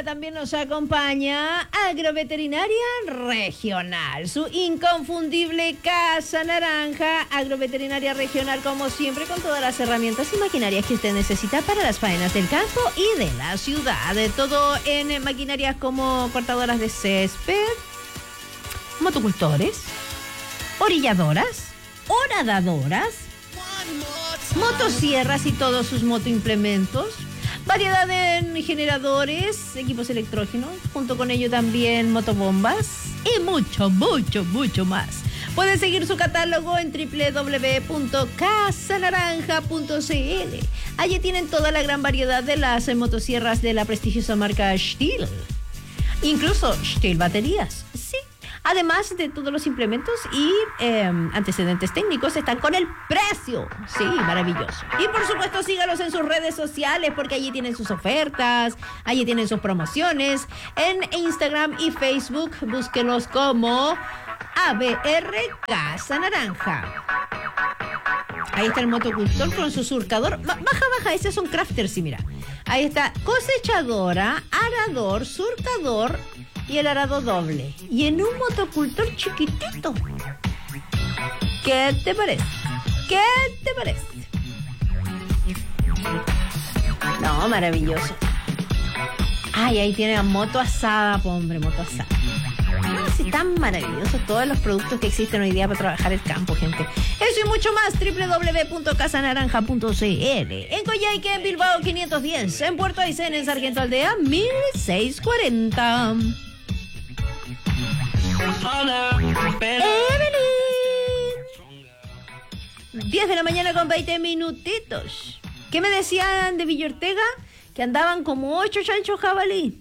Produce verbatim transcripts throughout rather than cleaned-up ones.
hora también nos acompaña Agroveterinaria Regional, su inconfundible Casa Naranja. Agroveterinaria Regional, como siempre, con todas las herramientas y maquinarias que usted necesita para las faenas del campo y de la ciudad. De todo en maquinarias como cortadoras de césped, motocultores, orilladoras, horadadoras, motosierras y todos sus motoimplementos. Variedad en generadores, equipos electrógenos, junto con ello también motobombas y mucho, mucho, mucho más. Pueden seguir su catálogo en doble u doble u doble u punto casa naranja punto c l. Allí tienen toda la gran variedad de las motosierras de la prestigiosa marca Stihl. Incluso Stihl baterías, sí. Además de todos los implementos y eh, antecedentes técnicos, están con el precio. Sí, maravilloso. Y por supuesto, sígalos en sus redes sociales, porque allí tienen sus ofertas, allí tienen sus promociones. En Instagram y Facebook, búsquenos como A B R Casa Naranja. Ahí está el motocultor con su surcador. Baja, baja, esos son crafters, sí, mira. Ahí está cosechadora, arador, surcador y el arado doble. Y en un motocultor chiquitito. ¿Qué te parece? ¿Qué te parece? No, maravilloso. Ay, ahí tiene la moto asada, po, hombre, moto asada. No, sí, tan maravillosos todos los productos que existen hoy día para trabajar el campo, gente. Eso y mucho más, doble u doble u doble u punto casa naranja punto c l. En Coyhaique, en Bilbao quinientos diez. En Puerto Aysén, en Sargento Aldea mil seiscientos cuarenta. Evelyn. diez de la mañana con veinte minutitos. ¿Qué me decían de Villa Ortega? Que andaban como ocho chanchos jabalí.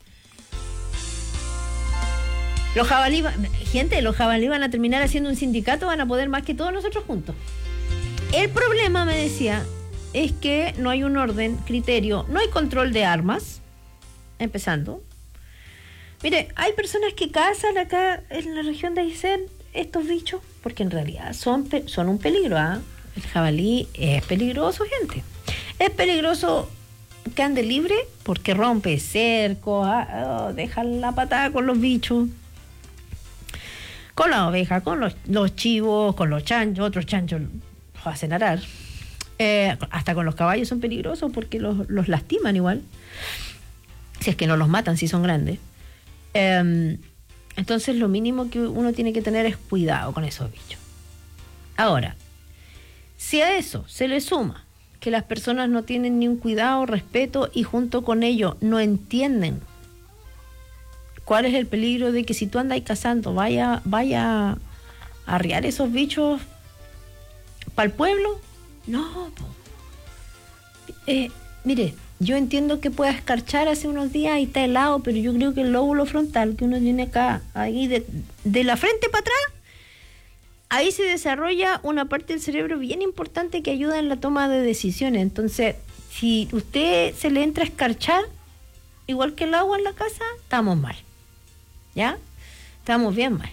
Los jabalí, gente, los jabalí van a terminar haciendo un sindicato, van a poder más que todos nosotros juntos. El problema, me decía, es que no hay un orden, criterio, no hay control de armas, empezando. Mire, hay personas que cazan acá en la región de Aysén estos bichos, porque en realidad son, son un peligro, ¿ah? El jabalí es peligroso, gente. Es peligroso que ande libre porque rompe cercos, ¿ah? Oh, deja la patada con los bichos, con la oveja, con los, los chivos, con los chanchos, otros chanchos los hacen arar. Eh, hasta con los caballos son peligrosos porque los, los lastiman igual, si es que no los matan, si son grandes. Eh, entonces lo mínimo que uno tiene que tener es cuidado con esos bichos. Ahora, si a eso se le suma que las personas no tienen ni un cuidado, respeto, y junto con ello no entienden cuál es el peligro de que si tú andas cazando vaya, vaya a arriar esos bichos para el pueblo, no. Eh, mire, yo entiendo que pueda escarchar hace unos días y está helado, pero yo creo que el lóbulo frontal que uno tiene acá, ahí de, de la frente para atrás, ahí se desarrolla una parte del cerebro bien importante que ayuda en la toma de decisiones. Entonces, si usted se le entra a escarchar, igual que el agua en la casa, estamos mal. ¿Ya? Estamos bien mal.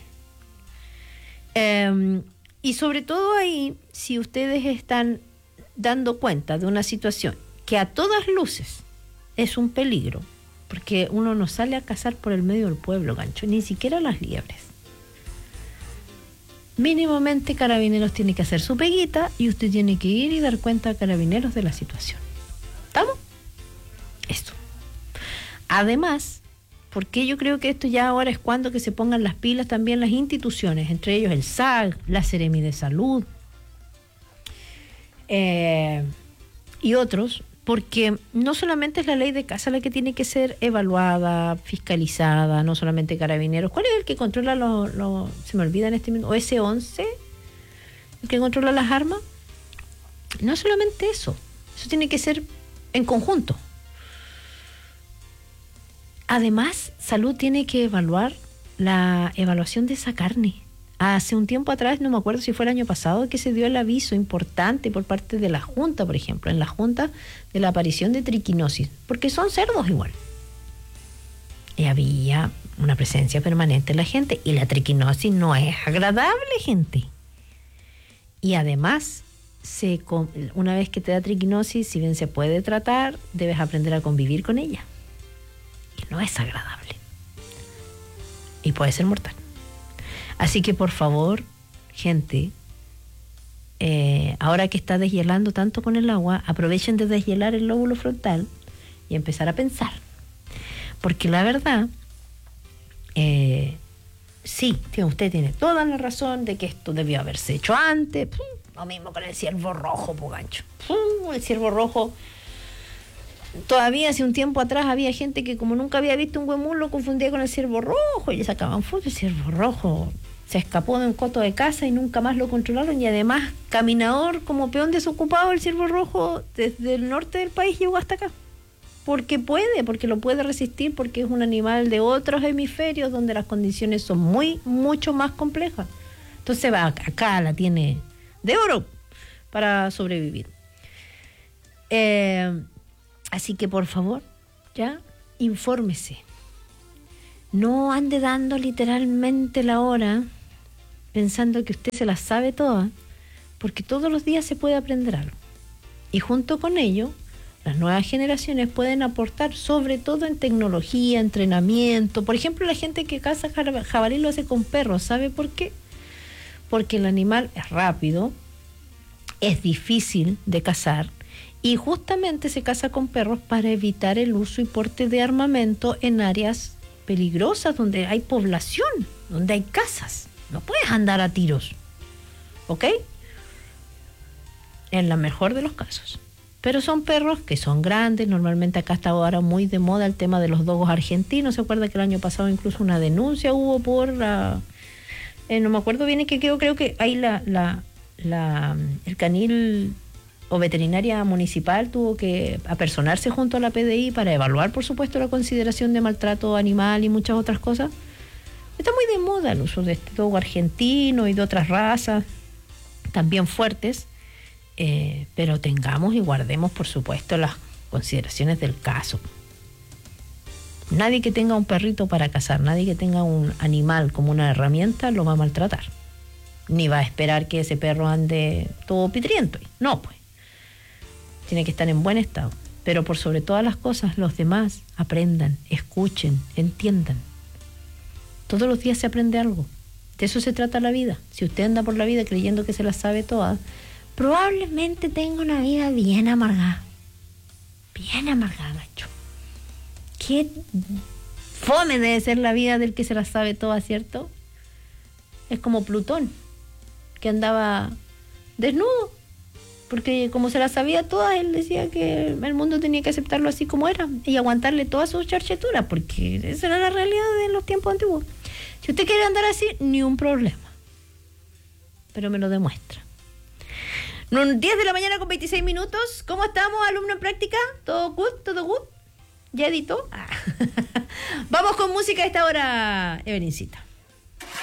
Eh, y sobre todo ahí, si ustedes están dando cuenta de una situación que a todas luces es un peligro, porque uno no sale a cazar por el medio del pueblo, gancho, ni siquiera las liebres. Mínimamente Carabineros tiene que hacer su peguita y usted tiene que ir y dar cuenta a Carabineros de la situación. ¿Estamos? Esto. Además, porque yo creo que esto ya ahora es cuando que se pongan las pilas también las instituciones, entre ellos el S A G, la Seremi de Salud eh, y otros, porque no solamente es la ley de caza la que tiene que ser evaluada, fiscalizada, no solamente Carabineros. ¿Cuál es el que controla los, lo, se me olvida en este momento, o ese once, el que controla las armas? No solamente eso, eso tiene que ser en conjunto. Además, Salud tiene que evaluar la evaluación de esa carne. Hace un tiempo atrás, no me acuerdo si fue el año pasado, que se dio el aviso importante por parte de la Junta, por ejemplo, en la Junta, de la aparición de triquinosis, porque son cerdos igual. Y había una presencia permanente en la gente, y la triquinosis no es agradable, gente. Y además, se, una vez que te da triquinosis, si bien se puede tratar, debes aprender a convivir con ella. no es agradable. Y puede ser mortal. Así que por favor, gente, eh, ahora que está deshielando tanto con el agua, aprovechen de deshielar el lóbulo frontal y empezar a pensar. Porque la verdad, eh, sí, usted tiene toda la razón de que esto debió haberse hecho antes. Pum, lo mismo con el ciervo rojo, Pugancho. Pum, el ciervo rojo. Todavía hace un tiempo atrás había gente que como nunca había visto un huemul lo confundía con el ciervo rojo y le sacaban fotos. El ciervo rojo se escapó de un coto de casa y nunca más lo controlaron, y además caminador como peón desocupado, el ciervo rojo desde el norte del país llegó hasta acá. Porque puede, porque lo puede resistir, porque es un animal de otros hemisferios donde las condiciones son muy, mucho más complejas. Entonces va, acá la tiene de oro para sobrevivir. Eh... Así que por favor, ya, infórmese. No ande dando literalmente la hora pensando que usted se la sabe toda, porque todos los días se puede aprender algo. Y junto con ello, las nuevas generaciones pueden aportar, sobre todo en tecnología, entrenamiento. Por ejemplo, la gente que caza jabalí lo hace con perros. ¿Sabe por qué? Porque el animal es rápido, es difícil de cazar, y justamente se caza con perros para evitar el uso y porte de armamento en áreas peligrosas, donde hay población, donde hay casas. No puedes andar a tiros, ¿ok? En la mejor de los casos. Pero son perros que son grandes. Normalmente acá está ahora muy de moda el tema de los dogos argentinos. ¿Se acuerda que el año pasado incluso una denuncia hubo por la... Eh, no me acuerdo bien, es que creo, creo que ahí la, la, la, el canil... o veterinaria municipal tuvo que apersonarse junto a la P D I para evaluar, por supuesto, la consideración de maltrato animal y muchas otras cosas. Está muy de moda el uso de este dogo argentino y de otras razas también fuertes, eh, pero tengamos y guardemos, por supuesto, las consideraciones del caso. Nadie que tenga un perrito para cazar, nadie que tenga un animal como una herramienta lo va a maltratar, ni va a esperar que ese perro ande todo pitriento. No, pues. Tiene que estar en buen estado. Pero por sobre todas las cosas, los demás aprendan, escuchen, entiendan. Todos los días se aprende algo. De eso se trata la vida. Si usted anda por la vida creyendo que se la sabe toda, probablemente tenga una vida bien amargada. Bien amargada, macho. Qué fome debe ser la vida del que se la sabe toda, ¿cierto? Es como Plutón, que andaba desnudo. Porque como se la sabía toda, él decía que el mundo tenía que aceptarlo así como era y aguantarle todas sus charcheturas, porque esa era la realidad de los tiempos antiguos. Si usted quiere andar así, ni un problema. Pero me lo demuestra. diez de la mañana con veintiséis minutos. ¿Cómo estamos, alumno en práctica? ¿Todo good? ¿Todo good? ¿Ya editó? Ah. Vamos con música a esta hora, Evelincita.